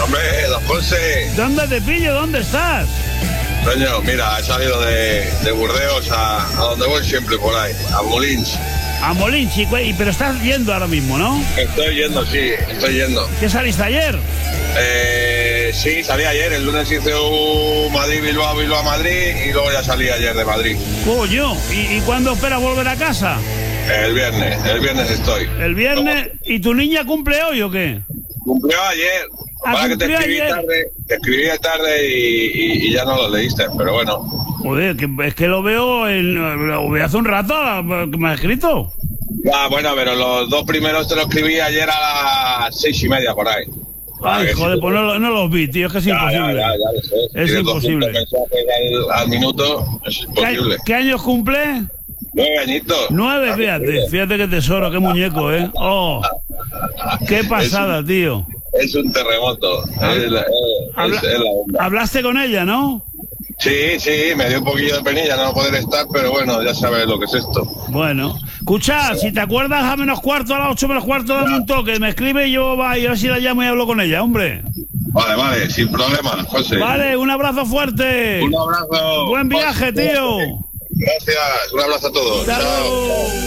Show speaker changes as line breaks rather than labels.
Hombre, don José.
¿Dónde te pillo? ¿Dónde estás?
Coño, mira, he salido de Burdeos a donde voy siempre por ahí, a Molins.
A Molins, chico, pero estás yendo ahora mismo, ¿no?
Estoy yendo, sí, estoy yendo.
¿Qué saliste ayer?
Sí, salí ayer, el lunes hice un Madrid-Bilbao, Bilbao-Madrid y luego ya salí ayer de Madrid.
Coño, ¿y cuándo esperas volver a casa?
El viernes estoy.
¿El viernes? ¿Y tu niña cumple hoy o qué?
Cumplió ayer. Para que te escribí tarde y ya no lo leíste, pero bueno.
Joder, es que lo veo hace un rato que me has escrito.
Bueno, pero los dos primeros te los escribí ayer a las 6:30 por ahí.
Ay, joder, pues no los vi, tío, es que es imposible.
Ya lo sé.
Es imposible.
Al minuto es imposible.
¿Qué años cumple?
9 añitos.
9, fíjate qué tesoro, qué muñeco, ¿eh? Oh, qué pasada, tío.
Es un terremoto. Es la onda.
¿Hablaste con ella, no?
Sí, me dio un poquillo de penilla no poder estar, pero bueno, ya sabes lo que es esto.
Bueno, escucha, si te acuerdas a menos cuarto, a las 8 menos cuarto, dame un toque, me escribe y yo a ver si la llamo y hablo con ella, hombre.
Vale, sin problema, José.
Vale, un abrazo fuerte.
Un abrazo.
Buen viaje, tío.
Gracias, un abrazo a todos.
Chao.